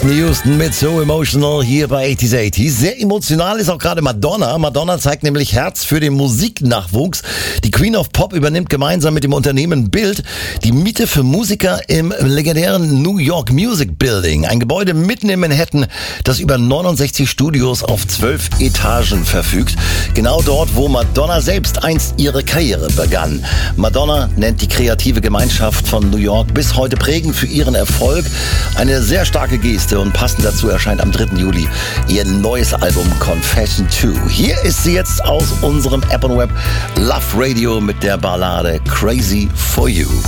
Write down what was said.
Whitney Houston mit So Emotional hier bei 80s. Sehr emotional ist auch gerade Madonna. Madonna zeigt nämlich Herz für den Musiknachwuchs. Die Queen of Pop übernimmt gemeinsam mit dem Unternehmen Bild die Miete für Musiker im legendären New York Music Building. Ein Gebäude mitten in Manhattan, das über 69 Studios auf 12 Etagen verfügt. Genau dort, wo Madonna selbst einst ihre Karriere begann. Madonna nennt die kreative Gemeinschaft von New York bis heute prägend für ihren Erfolg. Eine sehr starke Geste und passend dazu erscheint am 3. Juli ihr neues Album Confession 2. Hier ist sie jetzt aus unserem App und Web Love Radio mit der Ballade Crazy for You.